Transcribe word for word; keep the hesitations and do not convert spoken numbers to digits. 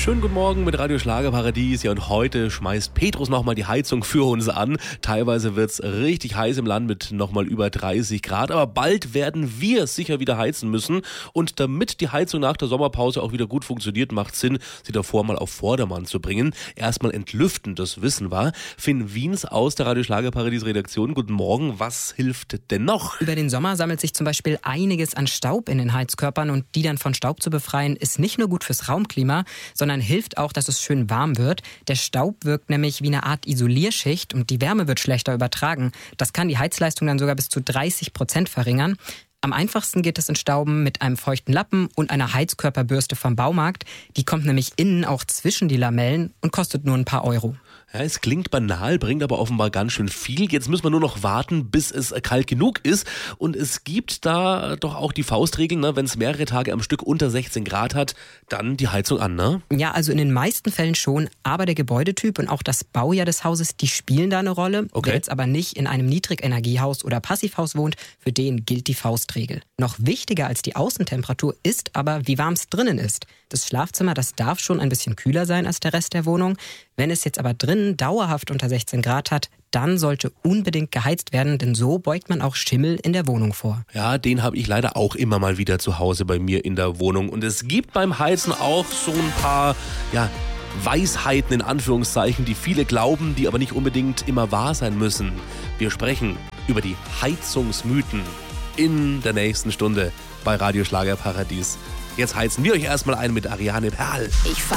Schönen guten Morgen mit Radio Schlagerparadies. Ja, und heute schmeißt Petrus nochmal die Heizung für uns an. Teilweise wird's richtig heiß im Land mit nochmal über dreißig Grad. Aber bald werden wir sicher wieder heizen müssen. Und damit die Heizung nach der Sommerpause auch wieder gut funktioniert, macht Sinn, sie davor mal auf Vordermann zu bringen. Erstmal entlüften, das wissen wir. Finn Wiens aus der Radio Schlagerparadies Redaktion. Guten Morgen. Was hilft denn noch? Über den Sommer sammelt sich zum Beispiel einiges an Staub in den Heizkörpern. Und die dann von Staub zu befreien, ist nicht nur gut fürs Raumklima, sondern hilft auch, dass es schön warm wird. Der Staub wirkt nämlich wie eine Art Isolierschicht und die Wärme wird schlechter übertragen. Das kann die Heizleistung dann sogar bis zu dreißig Prozent verringern. Am einfachsten geht es Entstauben mit einem feuchten Lappen und einer Heizkörperbürste vom Baumarkt. Die kommt nämlich innen auch zwischen die Lamellen und kostet nur ein paar Euro. Ja, es klingt banal, bringt aber offenbar ganz schön viel. Jetzt müssen wir nur noch warten, bis es kalt genug ist. Und es gibt da doch auch die Faustregel, ne? Wenn es mehrere Tage am Stück unter sechzehn Grad hat, dann die Heizung an, ne? Ja, also in den meisten Fällen schon. Aber der Gebäudetyp und auch das Baujahr des Hauses, die spielen da eine Rolle. Okay. Wer jetzt aber nicht in einem Niedrigenergiehaus oder Passivhaus wohnt, für den gilt die Faustregel. Noch wichtiger als die Außentemperatur ist aber, wie warm es drinnen ist. Das Schlafzimmer, das darf schon ein bisschen kühler sein als der Rest der Wohnung. Wenn es jetzt aber drinnen dauerhaft unter sechzehn Grad hat, dann sollte unbedingt geheizt werden, denn so beugt man auch Schimmel in der Wohnung vor. Ja, den habe ich leider auch immer mal wieder zu Hause bei mir in der Wohnung. Und es gibt beim Heizen auch so ein paar, ja, Weisheiten in Anführungszeichen, die viele glauben, die aber nicht unbedingt immer wahr sein müssen. Wir sprechen über die Heizungsmythen in der nächsten Stunde bei Radio Schlagerparadies. Jetzt heizen wir euch erstmal ein mit Ariane Perl. Ich